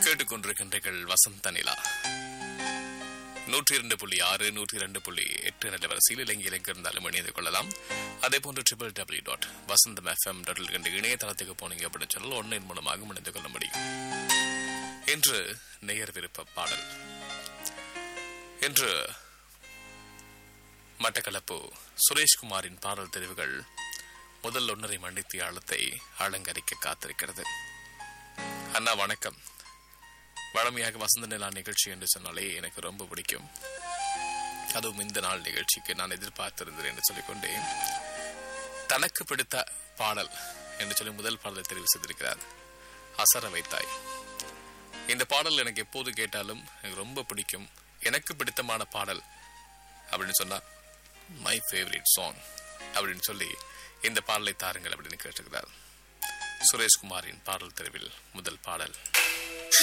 கேட்டுக்கொண்டிருக்கின்றீர்கள் வசந்த நிலா 102.6 102.8 நிலவரசியில் இலங்கையில் எங்கிருந்தாலும் இணைந்து கொள்ளலாம். அதே போன்று www.vasantham.fm என்ற இணையதளத்துக்கு போனீங்க அப்படின்னு சொன்னால் ஆன்லைன் மூலமாக இணைந்து கொள்ள முடியும். இன்று நேயர் விருப்ப பாடல். இன்று மட்டக்களப்பு சுரேஷ்குமாரின் பாடல் தெரிவுகள் முதல் 1.5 மணித்தியாலத்தை அலங்கரிக்க காத்திருக்கிறது. அண்ணா வணக்கம். வழமையாக வசந்த நிலா நிகழ்ச்சி என்று சொன்னாலே எனக்கு ரொம்ப பிடிக்கும். அதுவும் இந்த நாள் நிகழ்ச்சிக்கு நான் எதிர்பார்த்திருந்தேன் என்று சொல்லிக்கொண்டே தனக்கு பிடித்த பாடல் என்று சொல்லி முதல் பாடலை தெரிவு செய்திருக்கிறார். அசர வைத்தாய். இந்த பாடல் எனக்கு எப்போது கேட்டாலும் எனக்கு ரொம்ப பிடிக்கும். எனக்கு பிடித்தமான பாடல் அப்படின்னு சொன்னா மை ஃபேவரட் சாங் அப்படின்னு சொல்லி இந்த பாடலை தாருங்கள் அப்படின்னு கேட்டிருக்கிறார். சுரேஷ்குமாரின் பாடல் தெரிவில் முதல் பாடல்.